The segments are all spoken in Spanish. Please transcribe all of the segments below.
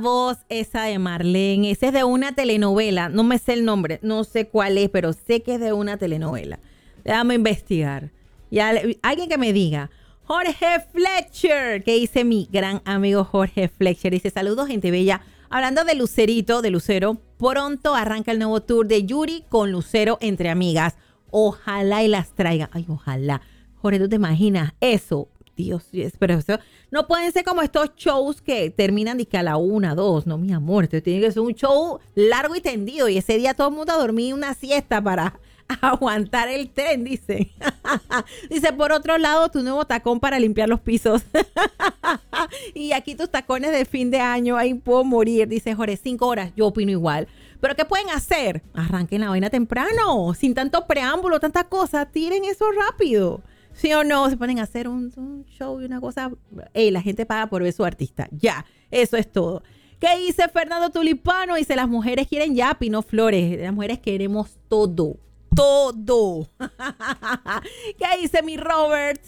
Voz esa de Marlene, ese es de una telenovela, no me sé el nombre, no sé cuál es, pero sé que es de una telenovela. Déjame investigar. Ya, alguien que me diga. Jorge Fletcher, que dice mi gran amigo Jorge Fletcher, dice saludos gente bella. Hablando de Lucerito, de Lucero, pronto arranca el nuevo tour de Yuri con Lucero entre amigas. Ojalá y las traiga. Ay, ojalá. Jorge, ¿tú te imaginas eso? Dios, pero eso no pueden ser como estos shows que terminan de que a la 1, 2, no, mi amor, esto tiene que ser un show largo y tendido y ese día todo el mundo a dormir una siesta para aguantar el tren, dice. Dice, por otro lado, tu nuevo tacón para limpiar los pisos. Y aquí tus tacones de fin de año, ahí puedo morir, dice Jorge, 5 horas, yo opino igual. ¿Pero qué pueden hacer? Arranquen la vaina temprano, sin tanto preámbulo, tantas cosas, tiren eso rápido. ¿Sí o no? Se ponen a hacer un show y una cosa. La gente paga por ver su artista. Ya, eso es todo. ¿Qué dice Fernando Tulipano? Dice, las mujeres quieren yapi, no flores. Las mujeres queremos todo. Todo. ¿Qué dice mi Robert?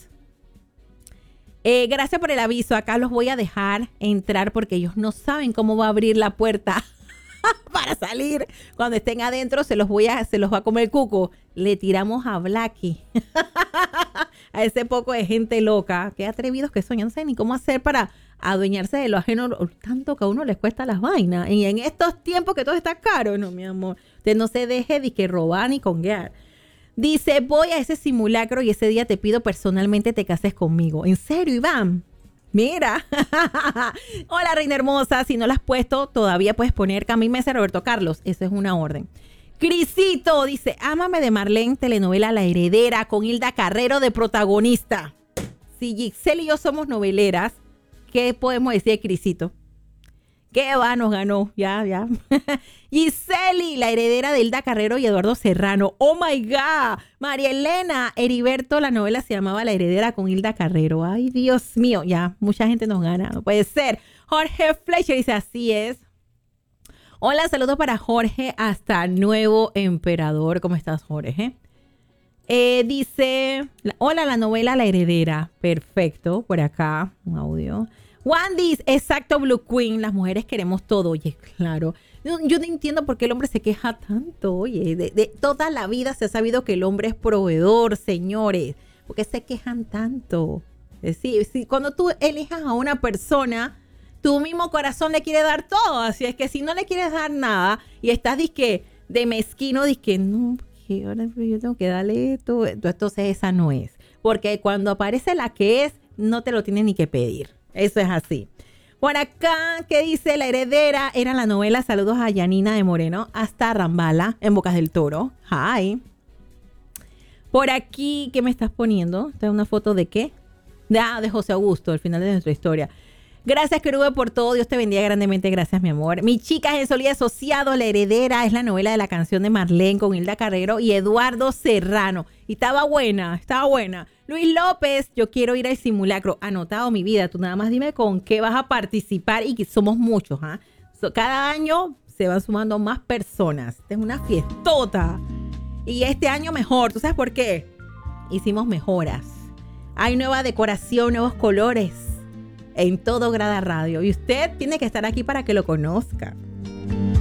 Gracias por el aviso. Acá los voy a dejar entrar porque ellos no saben cómo va a abrir la puerta para salir. Cuando estén adentro se los va a comer el cuco. Le tiramos a Blacky. A ese poco de gente loca. Qué atrevidos que son. Yo no sé ni cómo hacer para adueñarse de lo ajeno. Tanto que a uno les cuesta las vainas. Y en estos tiempos que todo está caro. No, mi amor. Usted no se deje de que robar ni conguear. Dice, voy a ese simulacro y ese día te pido personalmente te cases conmigo. ¿En serio, Iván? Mira. Hola, reina hermosa. Si no la has puesto, todavía puedes poner Camille Mesa, Roberto Carlos. Eso es una orden. Crisito dice, ámame de Marlene, telenovela La Heredera, con Hilda Carrero de protagonista. Si Giselle y yo somos noveleras, ¿qué podemos decir de Crisito? ¿Qué va? Nos ganó. Ya. Giseli, La Heredera de Hilda Carrero y Eduardo Serrano. ¡Oh, my God! María Elena Heriberto, la novela se llamaba La Heredera con Hilda Carrero. ¡Ay, Dios mío! Ya, mucha gente nos gana. No puede ser. Jorge Fletcher dice, así es. Hola, saludos para Jorge hasta Nuevo Emperador. ¿Cómo estás, Jorge? Dice, hola, la novela La Heredera. Perfecto, por acá, un audio. Wandy, exacto, Blue Queen, las mujeres queremos todo. Oye, claro. Yo no entiendo por qué el hombre se queja tanto. Oye, de toda la vida se ha sabido que el hombre es proveedor, señores. ¿Por qué se quejan tanto? Es decir, cuando tú elijas a una persona, tu mismo corazón le quiere dar todo. Así es que si no le quieres dar nada y estás disque de mezquino, disque no, que ahora yo tengo que darle esto. Entonces esa no es. Porque cuando aparece la que es, no te lo tienes ni que pedir. Eso es así. Por acá, ¿qué dice? La Heredera era la novela. Saludos a Yanina de Moreno hasta Rambala, en Bocas del Toro. Hi. Por aquí, ¿qué me estás poniendo? ¿Esta es una foto de qué? De José Augusto, al final de nuestra historia. Gracias, Querube, por todo. Dios te bendiga grandemente. Gracias, mi amor. Mi chica en Solía Asociado, La Heredera, es la novela de la canción de Marlene con Hilda Carrero y Eduardo Serrano. Y estaba buena. Luis López, yo quiero ir al simulacro. Anotado, mi vida. Tú nada más dime con qué vas a participar y que somos muchos. Cada año se van sumando más personas. Esta es una fiestota. Y este año mejor. ¿Tú sabes por qué? Hicimos mejoras. Hay nueva decoración, nuevos colores. En Todo Grada Radio. Y usted tiene que estar aquí para que lo conozca.